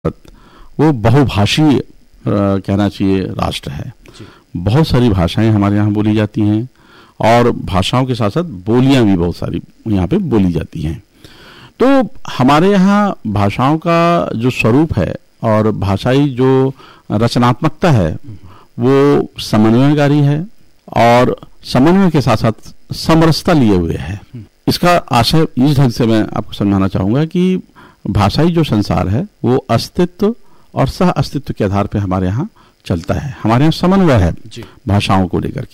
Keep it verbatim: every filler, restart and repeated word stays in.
वो बहुभाषीय कहना चाहिए राष्ट्र है। बहुत सारी भाषाएं हमारे यहाँ बोली जाती हैं और भाषाओं के साथ साथ बोलियां भी बहुत सारी यहाँ पे बोली जाती हैं। तो हमारे यहाँ भाषाओं का जो स्वरूप है और भाषाई जो रचनात्मकता है वो समन्वयकारी है और समन्वय के साथ साथ समरसता लिए हुए है। इसका आशय इस ढंग से मैं आपको समझाना चाहूँगा कि भाषाई जो संसार है वो अस्तित्व और सह अस्तित्व के आधार पर हमारे यहाँ चलता है। हमारे यहाँ समन्वय है भाषाओं को लेकर के।